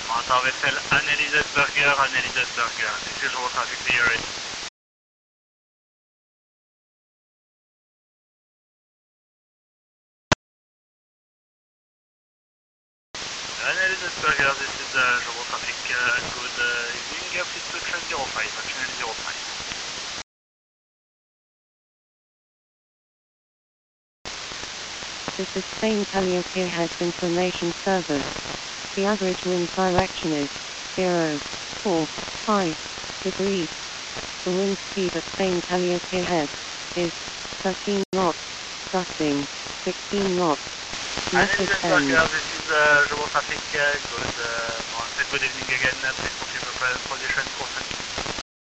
Master vessel Annelies Burger, this is road traffic clearing. Annelies Burger, this is road traffic, good evening, please to train 05, channel 05. This is Spain Calliope Head Information Service. The average wind direction is 0.45 degrees. The wind speed at Spain Calliope Head is 13 knots, gusting 16 knots. Message end. This is road traffic, good evening again, please confirm position for